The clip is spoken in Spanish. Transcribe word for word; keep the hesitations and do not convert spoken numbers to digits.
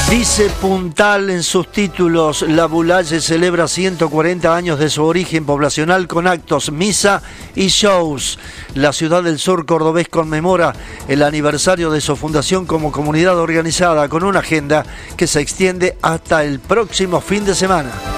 Dice puntal en sus títulos: La Bulaye celebra ciento cuarenta años de su origen poblacional con actos, misa y shows. La ciudad del sur cordobés conmemora el aniversario de su fundación como comunidad organizada con una agenda que se extiende hasta el próximo fin de semana.